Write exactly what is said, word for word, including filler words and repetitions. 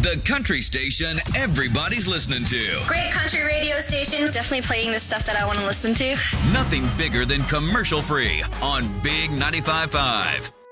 The country station everybody's listening to. Great country radio station. Definitely playing the stuff that I want to listen to. Nothing bigger than commercial free on Big ninety-five point five.